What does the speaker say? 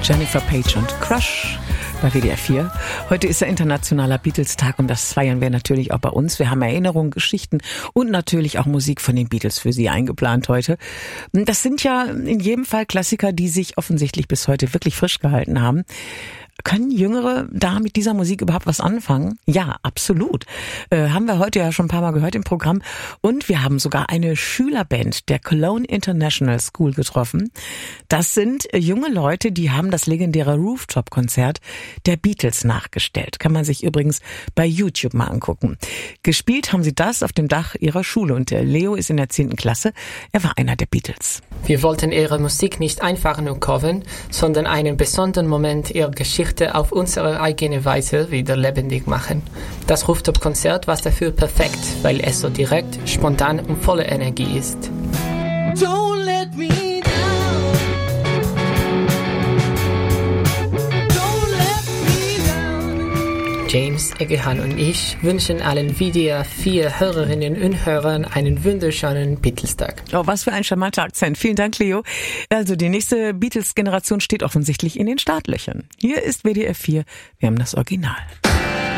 Jennifer Page und Crush bei WDR 4. Heute ist der internationaler Beatles-Tag und das feiern wir natürlich auch bei uns. Wir haben Erinnerungen, Geschichten und natürlich auch Musik von den Beatles für Sie eingeplant heute. Das sind ja in jedem Fall Klassiker, die sich offensichtlich bis heute wirklich frisch gehalten haben. Können Jüngere da mit dieser Musik überhaupt was anfangen? Ja, absolut. Haben wir heute ja schon ein paar Mal gehört im Programm. Und wir haben sogar eine Schülerband der Cologne International School getroffen. Das sind junge Leute, die haben das legendäre Rooftop-Konzert der Beatles nachgestellt. Kann man sich übrigens bei YouTube mal angucken. Gespielt haben sie das auf dem Dach ihrer Schule. Und der Leo ist in der 10. Klasse. Er war einer der Beatles. Wir wollten ihre Musik nicht einfach nur covern, sondern einen besonderen Moment ihrer Geschichte auf unsere eigene Weise wieder lebendig machen. Das Rooftop-Konzert war dafür perfekt, weil es so direkt, spontan und voller Energie ist. Don't let me down. Don't let me down. James, Egehan und ich wünschen allen WDR 4 Hörerinnen und Hörern einen wunderschönen Beatles-Tag. Oh, was für ein charmanter Akzent. Vielen Dank, Leo. Also die nächste Beatles-Generation steht offensichtlich in den Startlöchern. Hier ist WDR 4. Wir haben das Original.